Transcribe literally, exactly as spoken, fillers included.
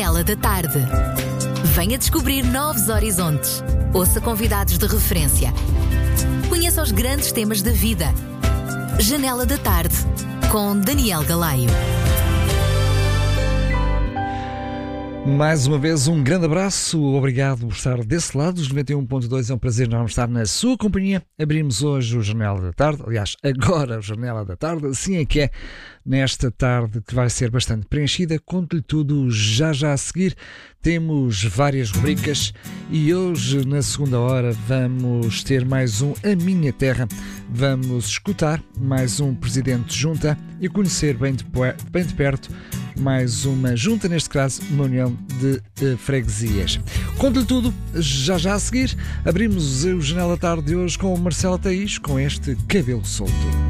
Janela da Tarde. Venha descobrir novos horizontes. Ouça convidados de referência. Conheça os grandes temas da vida. Janela da Tarde, com Daniel Galaio. Mais uma vez, um grande abraço, obrigado por estar desse lado. Os noventa e um ponto dois é um prazer enorme estar na sua companhia. Abrimos hoje o Janela da Tarde, aliás, agora o Janela da Tarde, assim é que é, nesta tarde que vai ser bastante preenchida. Conto-lhe tudo já já a seguir. Temos várias rubricas e hoje, na segunda hora, vamos ter mais um A Minha Terra. Vamos escutar mais um presidente de junta e conhecer bem de, bem de perto mais uma junta, neste caso uma união de uh, freguesias. Conto-lhe tudo já já a seguir. Abrimos o Janela da Tarde de hoje com o Marcelo Thaís, com este cabelo solto.